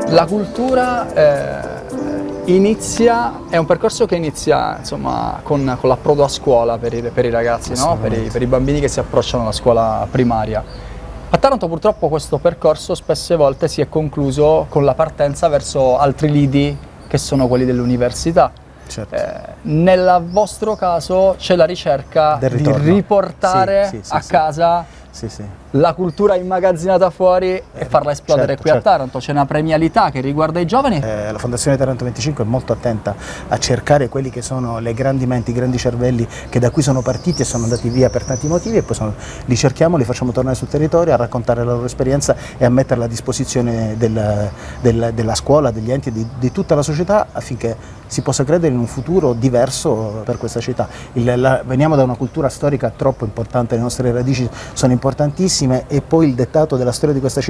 La cultura è un percorso che inizia insomma, con l'approdo a scuola per i ragazzi, no? Per i bambini che si approcciano alla scuola primaria. A Taranto purtroppo questo percorso spesse volte si è concluso con la partenza verso altri lidi che sono quelli dell'università. Certo. Nel vostro caso c'è la ricerca di riportare a casa la cultura immagazzinata fuori e farla esplodere qui a Taranto. C'è una premialità che riguarda i giovani. La Fondazione Taranto 25 è molto attenta a cercare quelli che sono le grandi menti, i grandi cervelli che da qui sono partiti e sono andati via per tanti motivi e poi li cerchiamo, li facciamo tornare sul territorio a raccontare la loro esperienza e a metterla a disposizione della scuola, degli enti, di tutta la società affinché si possa credere in un futuro diverso per questa città. Veniamo da una cultura storica troppo importante, le nostre radici sono importantissime e poi il dettato della storia di questa città